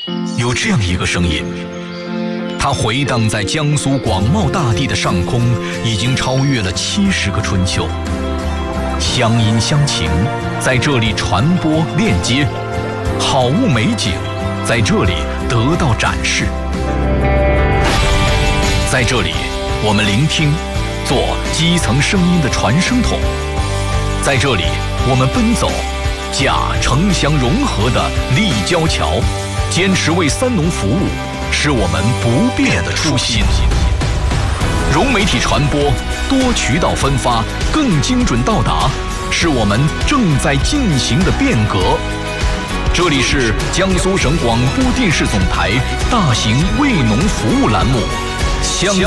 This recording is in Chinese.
有这样一个声音，它回荡在江苏广袤大地的上空，已经超越了70个春秋。乡音乡情在这里传播链接，好物美景在这里得到展示。在这里，我们聆听，做基层声音的传声筒；在这里，我们奔走，架城乡融合的立交桥。坚持为三农服务，是我们不变的初心。融媒体传播，多渠道分发，更精准到达，是我们正在进行的变革。这里是江苏省广播电视总台大型为农服务栏目《乡村